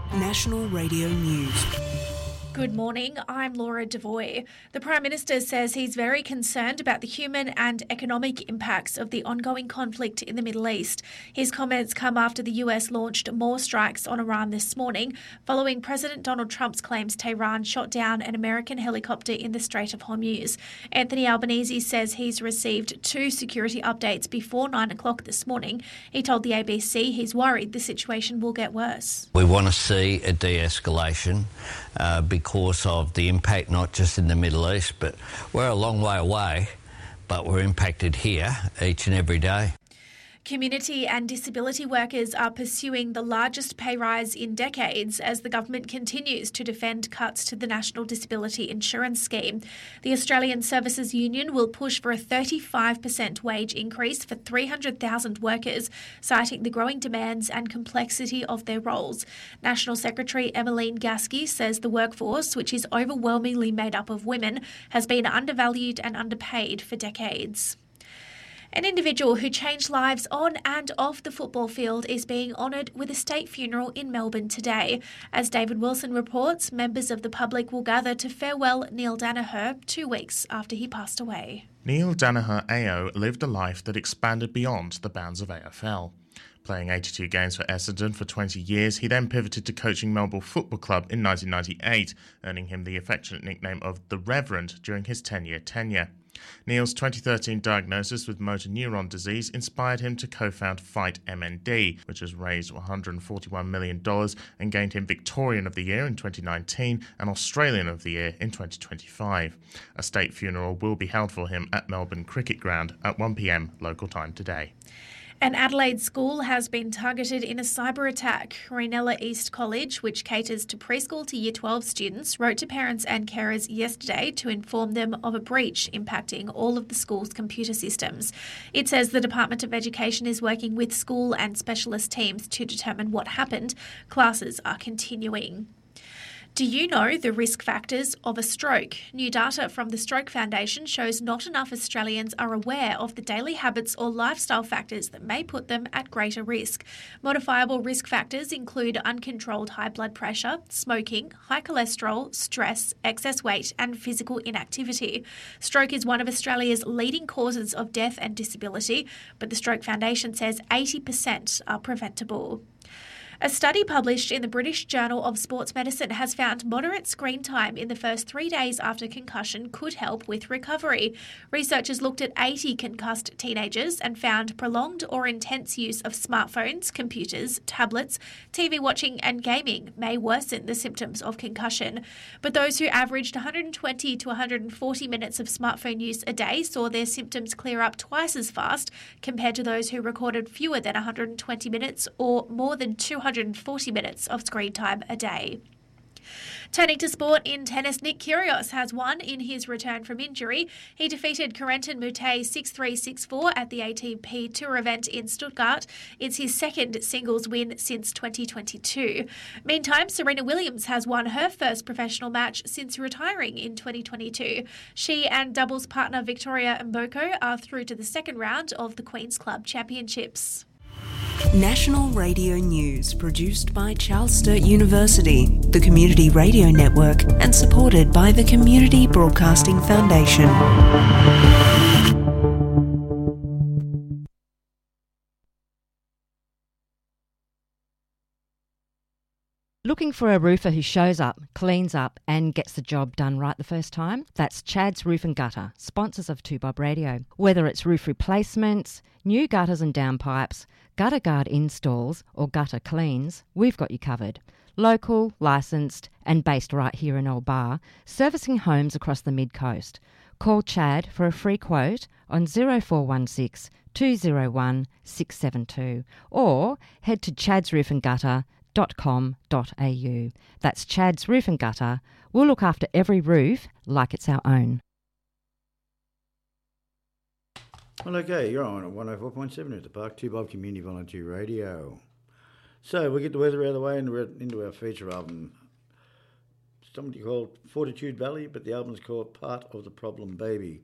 National Radio News. Good morning, I'm Laura Devoy. The Prime Minister says he's very concerned about the human and economic impacts of the ongoing conflict in the Middle East. His comments come after the US launched more strikes on Iran this morning, following President Donald Trump's claims Tehran shot down an American helicopter in the Strait of Hormuz. Anthony Albanese says he's received 2 security updates before 9 o'clock this morning. He told the ABC he's worried the situation will get worse. We want to see a de-escalation because of the impact not just in the Middle East, but we're a long way away, but we're impacted here each and every day. Community and disability workers are pursuing the largest pay rise in decades as the government continues to defend cuts to the National Disability Insurance Scheme. The Australian Services Union will push for a 35% wage increase for 300,000 workers, citing the growing demands and complexity of their roles. National Secretary Emmeline Gasky says the workforce, which is overwhelmingly made up of women, has been undervalued and underpaid for decades. An individual who changed lives on and off the football field is being honoured with a state funeral in Melbourne today. As David Wilson reports, members of the public will gather to farewell Neil Daniher 2 weeks after he passed away. Neil Daniher AO lived a life that expanded beyond the bounds of AFL. Playing 82 games for Essendon for 20 years, he then pivoted to coaching Melbourne Football Club in 1998, earning him the affectionate nickname of The Reverend during his 10-year tenure. Neil's 2013 diagnosis with motor neuron disease inspired him to co-found Fight MND, which has raised $141 million and gained him Victorian of the Year in 2019 and Australian of the Year in 2025. A state funeral will be held for him at Melbourne Cricket Ground at 1 p.m. local time today. An Adelaide school has been targeted in a cyber attack. Rainella East College, which caters to preschool to Year 12 students, wrote to parents and carers yesterday to inform them of a breach impacting all of the school's computer systems. It says the Department of Education is working with school and specialist teams to determine what happened. Classes are continuing. Do you know the risk factors of a stroke? New data from the Stroke Foundation shows not enough Australians are aware of the daily habits or lifestyle factors that may put them at greater risk. Modifiable risk factors include uncontrolled high blood pressure, smoking, high cholesterol, stress, excess weight and physical inactivity. Stroke is one of Australia's leading causes of death and disability, but the Stroke Foundation says 80% are preventable. A study published in the British Journal of Sports Medicine has found moderate screen time in the first 3 days after concussion could help with recovery. Researchers looked at 80 concussed teenagers and found prolonged or intense use of smartphones, computers, tablets, TV watching and gaming may worsen the symptoms of concussion. But those who averaged 120 to 140 minutes of smartphone use a day saw their symptoms clear up twice as fast compared to those who recorded fewer than 120 minutes or more than 240 minutes of screen time a day. Turning to sport in tennis, Nick Kyrgios has won in his return from injury. He defeated Corentin Moutet 6-3, 6-4 at the ATP Tour event in Stuttgart. It's his second singles win since 2022. Meantime, Serena Williams has won her first professional match since retiring in 2022. She and doubles partner Victoria Mboko are through to the second round of the Queen's Club Championships. National Radio News, produced by Charles Sturt University, the Community Radio Network, and supported by the Community Broadcasting Foundation. Looking for a roofer who shows up, cleans up and gets the job done right the first time? That's Chad's Roof and Gutter, sponsors of 2Bob Radio. Whether it's roof replacements, new gutters and downpipes, gutter guard installs or gutter cleans, we've got you covered. Local, licensed and based right here in Old Bar, servicing homes across the mid-coast. Call Chad for a free quote on 0416 201 672 or head to chadsroofandgutter.com.au. That's Chad's Roof and Gutter. We'll look after every roof like it's our own. Well, okay, you're on at 104.7 at the Park, 2Bob Community Volunteer Radio. So we'll get the weather out of the way and we're into our feature album. Somebody called Fortitude Valley, but the album's called Part of the Problem Baby.